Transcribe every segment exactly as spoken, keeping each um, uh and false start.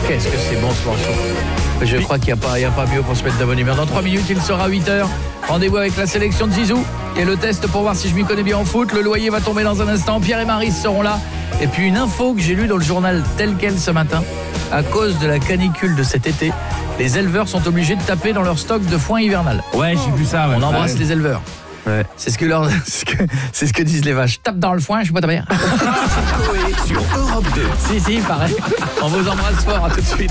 Qu'est-ce que c'est bon ce morceau. Je crois qu'il n'y a pas, il y a pas mieux pour se mettre de bonne humeur. Dans trois minutes, il sera huit heures. Rendez-vous avec la sélection de Zizou et le test pour voir si je m'y connais bien en foot. Le loyer va tomber dans un instant. Pierre et Maryse seront là. Et puis une info que j'ai lue dans le journal tel quel ce matin. À cause de la canicule de cet été, les éleveurs sont obligés de taper dans leur stock de foin hivernal. Ouais, j'ai vu ça. Ouais. On embrasse ouais. les éleveurs. Ouais. C'est ce que leur, c'est ce que, c'est ce que disent les vaches. Tape dans le foin, je sais pas ta mère. Sur Europe deux. Si, si, pareil. On vous embrasse fort, à tout de suite.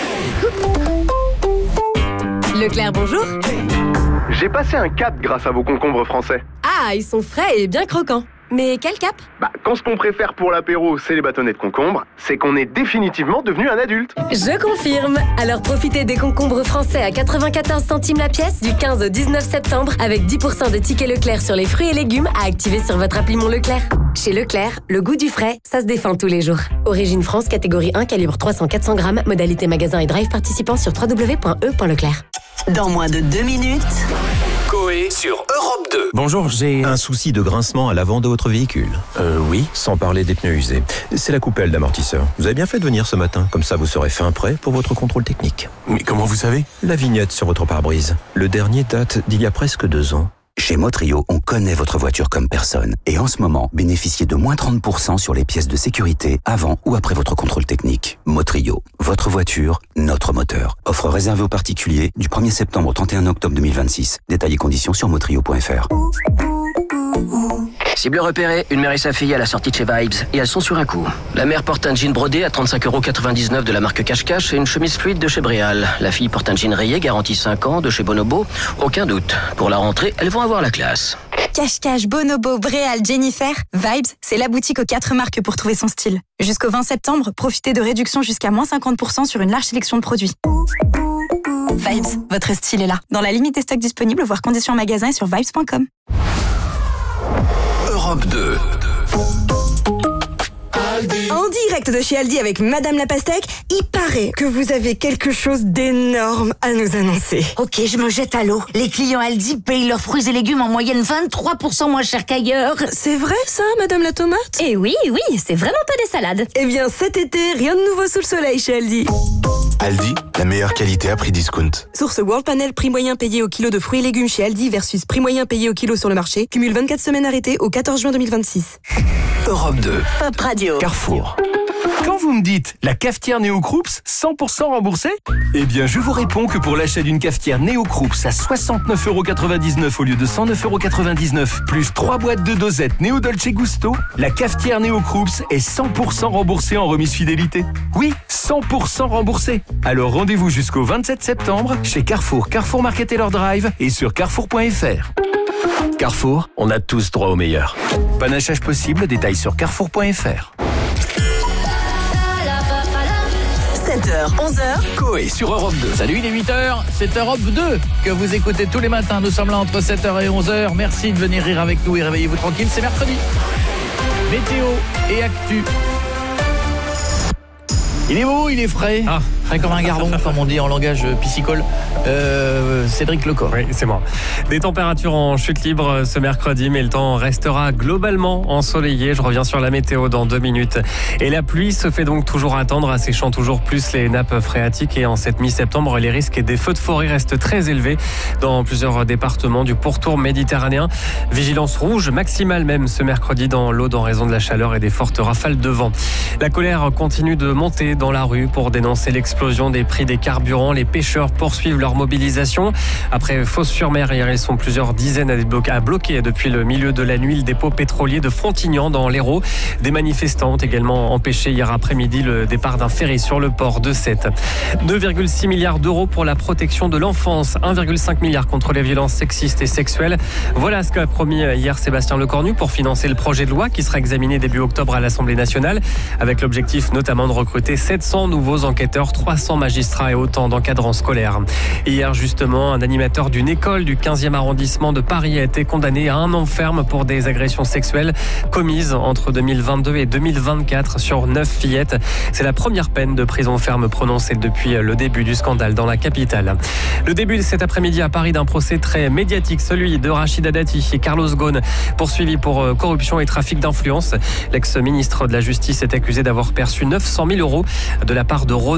Leclerc, bonjour. J'ai passé un cap grâce à vos concombres français. Ah, ils sont frais et bien croquants. Mais quel cap? Bah, quand ce qu'on préfère pour l'apéro, c'est les bâtonnets de concombre, c'est qu'on est définitivement devenu un adulte. Je confirme. Alors profitez des concombres français à quatre-vingt-quatorze centimes la pièce du quinze au dix-neuf septembre avec dix pour cent de tickets Leclerc sur les fruits et légumes à activer sur votre appli Mon Leclerc. Chez Leclerc, le goût du frais, ça se défend tous les jours. Origine France, catégorie un, calibre trois cents à quatre cents grammes, modalité magasin et drive participant sur w w w point e point leclerc. Dans moins de deux minutes... Coé sur Europe deux. Bonjour, j'ai un souci de grincement à l'avant de votre véhicule. Euh, oui. Sans parler des pneus usés. C'est la coupelle d'amortisseur. Vous avez bien fait de venir ce matin, comme ça vous serez fin prêt pour votre contrôle technique. Mais comment vous savez? La vignette sur votre pare-brise. Le dernier date d'il y a presque deux ans. Chez Motrio, on connaît votre voiture comme personne. Et en ce moment, bénéficiez de moins trente pour cent sur les pièces de sécurité avant ou après votre contrôle technique. Motrio, votre voiture, notre moteur. Offre réservée aux particuliers du premier septembre au trente et un octobre deux mille vingt-six. Détails et conditions sur motrio point f r. Cible repérée, une mère et sa fille à la sortie de chez Vibes et elles sont sur un coup. La mère porte un jean brodé à trente-cinq euros quatre-vingt-dix-neuf de la marque Cache-Cache et une chemise fluide de chez Bréal. La fille porte un jean rayé garantie cinq ans de chez Bonobo. Aucun doute. Pour la rentrée, elles vont avoir la classe. Cache-Cache, Bonobo, Bréal, Jennifer, Vibes, c'est la boutique aux quatre marques pour trouver son style. Jusqu'au vingt septembre, profitez de réductions jusqu'à moins cinquante pour cent sur une large sélection de produits. Vibes, votre style est là. Dans la limite des stocks disponibles, voir conditions en magasin et sur vibes point com. Europe deux. En direct de chez Aldi avec Madame la Pastèque, il paraît que vous avez quelque chose d'énorme à nous annoncer. Ok, je me jette à l'eau. Les clients Aldi payent leurs fruits et légumes en moyenne vingt-trois pour cent moins cher qu'ailleurs. C'est vrai ça, Madame la Tomate? Eh oui, oui, c'est vraiment pas des salades. Eh bien cet été, rien de nouveau sous le soleil chez Aldi. Aldi, la meilleure qualité à prix discount. Source World Panel, prix moyen payé au kilo de fruits et légumes chez Aldi versus prix moyen payé au kilo sur le marché. Cumule vingt-quatre semaines arrêtées au quatorze juin deux mille vingt-six. Europe deux. Pop Radio. Carrefour. Quand vous me dites la cafetière Néo Croops cent pour cent remboursée, eh bien je vous réponds que pour l'achat d'une cafetière Néo Croops à soixante-neuf euros quatre-vingt-dix-neuf au lieu de cent neuf euros quatre-vingt-dix-neuf, plus trois boîtes de dosettes Néo Dolce Gusto, la cafetière Néo Croops est cent pour cent remboursée en remise fidélité. Oui, cent pour cent remboursée. Alors rendez-vous jusqu'au vingt-sept septembre chez Carrefour, Carrefour Market Taylor Drive et sur carrefour point f r. Carrefour, on a tous droit au meilleur. Panachage possible, détails sur carrefour point f r. sept heures, onze heures. Coé sur Europe deux. Salut, il est huit heures, c'est Europe deux que vous écoutez tous les matins. Nous sommes là entre sept heures et onze heures. Merci de venir rire avec nous et réveillez-vous tranquille, c'est mercredi. Météo et actu. Il est beau, il est frais. Ah. Frais comme un gardon, comme on dit en langage piscicole. Euh, Cédric Lecor. Oui, c'est moi. Des températures en chute libre ce mercredi, mais le temps restera globalement ensoleillé. Je reviens sur la météo dans deux minutes. Et la pluie se fait donc toujours attendre, asséchant toujours plus les nappes phréatiques. Et en cette mi-septembre, les risques des feux de forêt restent très élevés dans plusieurs départements du pourtour méditerranéen. Vigilance rouge maximale même ce mercredi dans l'Aude en raison de la chaleur et des fortes rafales de vent. La colère continue de monter dans la rue pour dénoncer l'explosion des prix des carburants. Les pêcheurs poursuivent leur mobilisation. Après Fos-sur-Mer, hier, ils sont plusieurs dizaines à bloquer depuis le milieu de la nuit le dépôt pétrolier de Frontignan dans l'Hérault. Des manifestants ont également empêché hier après-midi le départ d'un ferry sur le port de Sète. deux virgule six milliards d'euros pour la protection de l'enfance, un virgule cinq milliard contre les violences sexistes et sexuelles. Voilà ce qu'a promis hier Sébastien Lecornu pour financer le projet de loi qui sera examiné début octobre à l'Assemblée nationale, avec l'objectif notamment de recruter sept cents nouveaux enquêteurs, trois cents magistrats et autant d'encadrants scolaires. Hier justement, un animateur d'une école du quinzième arrondissement de Paris a été condamné à un an ferme pour des agressions sexuelles commises entre deux mille vingt-deux et deux mille vingt-quatre sur neuf fillettes. C'est la première peine de prison ferme prononcée depuis le début du scandale dans la capitale. Le début cet après-midi à Paris d'un procès très médiatique, celui de Rachida Dati et Carlos Ghosn, poursuivis pour corruption et trafic d'influence. L'ex-ministre de la Justice est accusé d'avoir perçu neuf cent mille euros de la part de Renault pour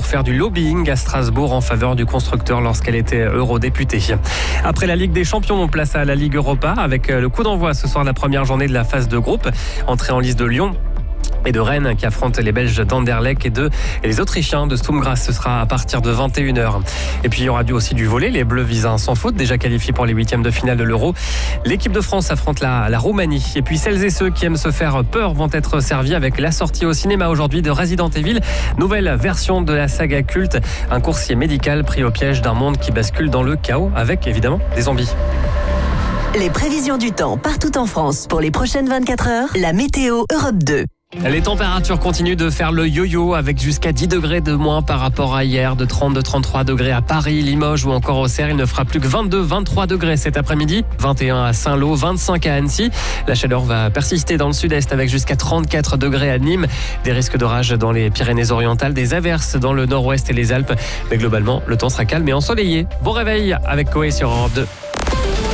pour faire du lobbying à Strasbourg en faveur du constructeur lorsqu'elle était eurodéputée. Après la Ligue des Champions, on place à la Ligue Europa avec le coup d'envoi ce soir de la première journée de la phase de groupe. Entrée en liste de Lyon et de Rennes qui affrontent les Belges d'Anderlecht et, de, et les Autrichiens de Sturm Graz. Ce sera à partir de vingt et une heures. Et puis il y aura aussi du volley. Les Bleus visent un sans faute, déjà qualifiés pour les huitièmes de finale de l'Euro. L'équipe de France affronte la, la Roumanie. Et puis celles et ceux qui aiment se faire peur vont être servis avec la sortie au cinéma aujourd'hui de Resident Evil, nouvelle version de la saga culte. Un coursier médical pris au piège d'un monde qui bascule dans le chaos avec évidemment des zombies. Les prévisions du temps partout en France pour les prochaines vingt-quatre heures. La météo Europe deux. Les températures continuent de faire le yo-yo avec jusqu'à dix degrés de moins par rapport à hier, de trente à trente-trois degrés à Paris, Limoges ou encore Auxerre. Il ne fera plus que vingt-deux à vingt-trois degrés cet après-midi, vingt et un à Saint-Lô, vingt-cinq à Annecy. La chaleur va persister dans le sud-est avec jusqu'à trente-quatre degrés à Nîmes. Des risques d'orage dans les Pyrénées-Orientales, des averses dans le nord-ouest et les Alpes. Mais globalement, le temps sera calme et ensoleillé. Bon réveil avec Coé sur Europe deux.